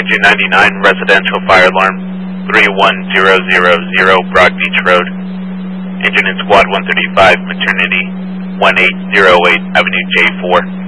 Engine 99 residential fire alarm, 31000 Broad Beach Road. Engine in Squad 135, Maternity 1808 Avenue J4.